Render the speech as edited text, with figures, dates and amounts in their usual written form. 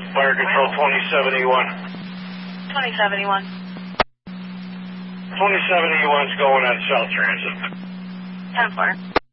Fire Control 2071. 2071. 2071's going on South Transit. 10-4.